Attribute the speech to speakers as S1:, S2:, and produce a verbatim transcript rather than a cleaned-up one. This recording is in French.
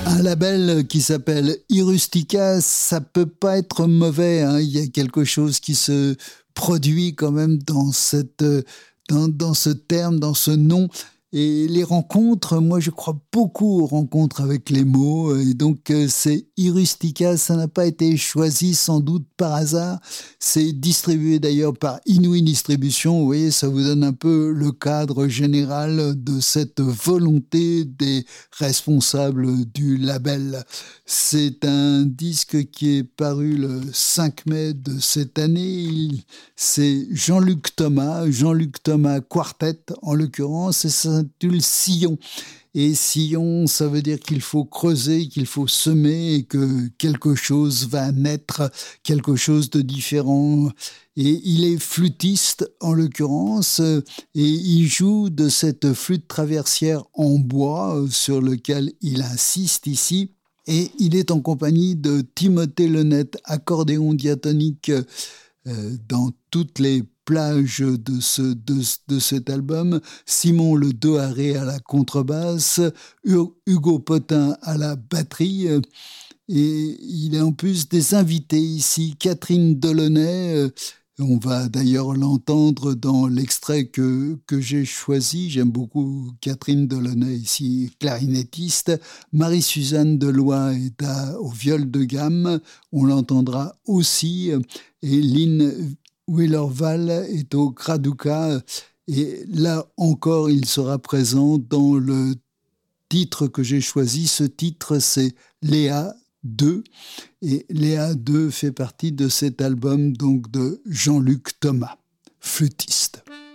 S1: Un label qui s'appelle Irustica, ça peut pas être mauvais, hein. Il y a quelque chose qui se produit quand même dans cette, dans, dans ce terme, dans ce nom. Et les rencontres, moi je crois beaucoup aux rencontres avec les mots, et donc euh, c'est Irustica, ça n'a pas été choisi sans doute par hasard, c'est distribué d'ailleurs par Inouï Distribution, vous voyez, ça vous donne un peu le cadre général de cette volonté des responsables du label. C'est un disque qui est paru le cinq mai de cette année, c'est Jean-Luc Thomas, Jean-Luc Thomas Quartet en l'occurrence, et ça s'intitule Sillon. Et sillon, ça veut dire qu'il faut creuser, qu'il faut semer et que quelque chose va naître, quelque chose de différent. Et il est flûtiste, en l'occurrence, et il joue de cette flûte traversière en bois sur lequel il insiste ici. Et il est en compagnie de Timothée Lenette, accordéon diatonique euh, dans toutes les plages de, ce, de, de cet album, Simon Le Doharé à la contrebasse, Hugo Potin à la batterie, et il est en plus des invités ici, Catherine Delaunay, on va d'ailleurs l'entendre dans l'extrait que, que j'ai choisi, j'aime beaucoup Catherine Delaunay ici, clarinettiste, Marie-Suzanne Deloy est à, au viol de gamme, on l'entendra aussi, et Lynn Wheelerval est au Gradouka et là encore il sera présent dans le titre que j'ai choisi. Ce titre c'est Léa deux et Léa deux fait partie de cet album donc de Jean-Luc Thomas, flûtiste.